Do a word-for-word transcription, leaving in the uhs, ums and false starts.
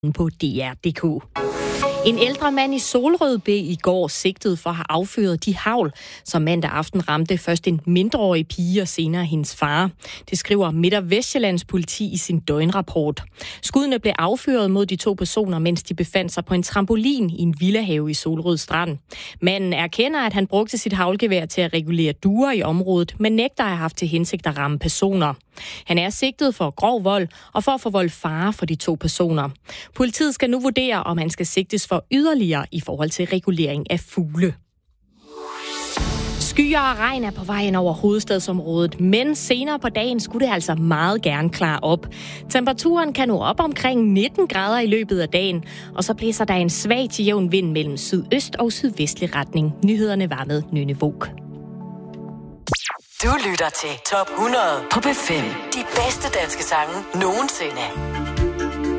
på D R punktum d k. En ældre mand i Solrød blev i går sigtet for at have affyret de hagl, som mandag aften ramte først en mindreårig pige og senere hendes far. Det skriver Midt- og Vestjyllands politi i sin døgnrapport. Skuddene blev affyret mod de to personer, mens de befandt sig på en trampolin i en villahave i Solrød Strand. Manden erkender, at han brugte sit haglgevær til at regulere duer i området, men nægter at have haft til hensigt at ramme personer. Han er sigtet for grov vold og for at forvolde fare for de to personer. Politiet skal nu vurdere, om han skal sigtes for yderligere i forhold til regulering af fugle. Skyer og regn er på vej ind over hovedstadsområdet, men senere på dagen skulle det altså meget gerne klare op. Temperaturen kan nå op omkring nitten grader i løbet af dagen, og så blæser der en svag til jævn vind mellem sydøst og sydvestlig retning. Nyhederne var med Nynne Våg. Du lytter til Top hundrede på B fem. De bedste danske sange nogensinde.